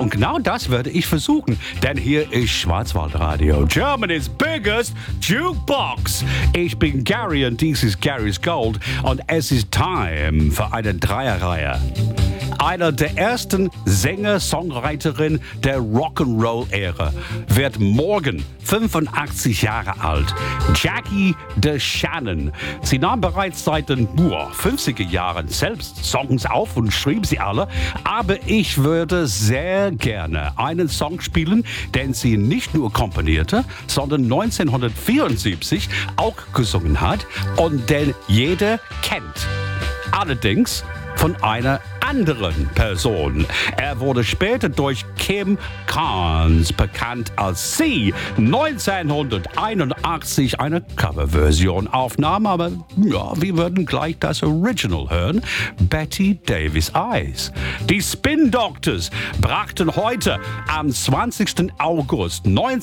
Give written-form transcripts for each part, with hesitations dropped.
Und genau das werde ich versuchen, denn hier ist Schwarzwaldradio, Germany's biggest jukebox. Ich bin Gary und dies ist Gary's Gold und es ist Time für eine Dreierreihe. Einer der ersten Sänger-Songwriterin der Rock'n'Roll-Ära wird morgen 85 Jahre alt. Jackie DeShannon. Sie nahm bereits seit den 50er Jahren selbst Songs auf und schrieb sie alle. Aber ich würde sehr gerne einen Song spielen, den sie nicht nur komponierte, sondern 1974 auch gesungen hat und den jeder kennt. Allerdings von einer anderen Person. Er wurde später durch Kim Carnes bekannt, als sie 1981 eine Coverversion aufnahm, aber ja, wir würden gleich das Original hören, Betty Davis Eyes. Die Spin Doctors brachten heute am 20. August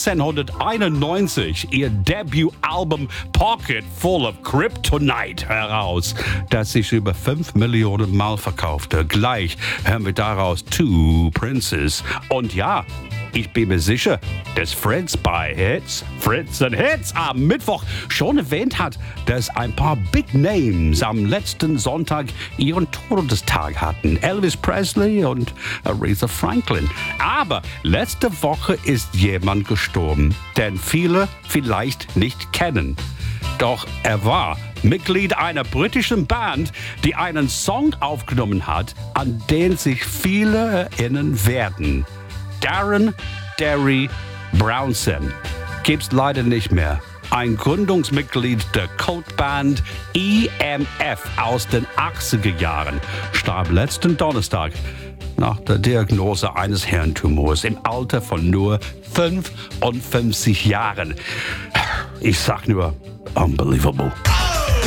1991 ihr Debütalbum Pocket Full of Kryptonite heraus, das sich über 5 Millionen Mal verkaufte. Gleich hören wir daraus Two Princes. Und ja, ich bin mir sicher, dass Fritz bei Fritz and Hits am Mittwoch schon erwähnt hat, dass ein paar Big Names am letzten Sonntag ihren Todestag hatten. Elvis Presley und Aretha Franklin. Aber letzte Woche ist jemand gestorben, den viele vielleicht nicht kennen. Doch er war Mitglied einer britischen Band, die einen Song aufgenommen hat, an den sich viele erinnern werden. Darren Derry Brownson gibt's leider nicht mehr. Ein Gründungsmitglied der Kultband EMF aus den 80er Jahren starb letzten Donnerstag nach der Diagnose eines Hirntumors im Alter von nur 55 Jahren. Ich sag nur, unbelievable.